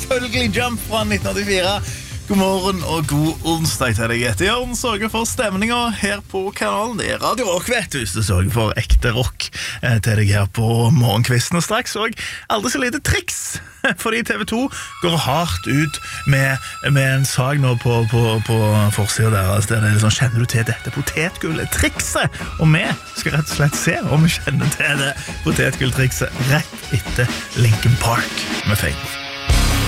selvfølgelig Jump fra 1984. God morgen og god onsdag til deg. Etter Jørgen sørger for stemningen her på kanalen. Det Radio Rock, vet du, så sørger for ekte rock til deg her på morgenkvisten. Og straks og aldri så lite triks, fordi TV2 går hardt ut med en sag nå på forsiden deres. Der det er sånn, kjenner du til dette potetgullet trikset? Og vi skal rett og slett se om vi kjenner til det potetgulltrikset rett etter Linkin Park med Fame.